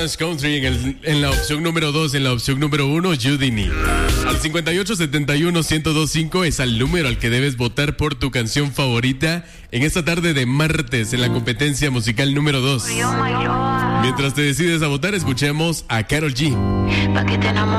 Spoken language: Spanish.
Dance Country en la opción número 2, en la opción número 1, Houdini. Al 5871-1025 es el número al que debes votar por tu canción favorita en esta tarde de martes en la competencia musical número 2. Mientras te decides a votar, escuchemos a Karol G.